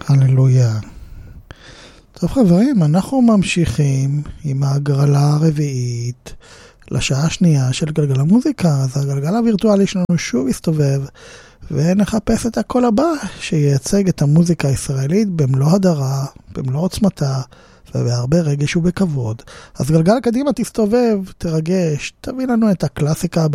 הללויה. טוב חברים, אנחנו ממשיכים עם ההגרלה הרביעית לשעה השנייה של גלגל המוזיקה. אז הגלגל הווירטואלי שלנו שוב יסתובב ונחפש את הקול הבא שייצג את המוזיקה הישראלית במלוא הדרה, במלוא עוצמתה ובהרבה רגש ובכבוד. אז גלגל קדימה, תסתובב, תרגש, תביא לנו את הקלאסיקה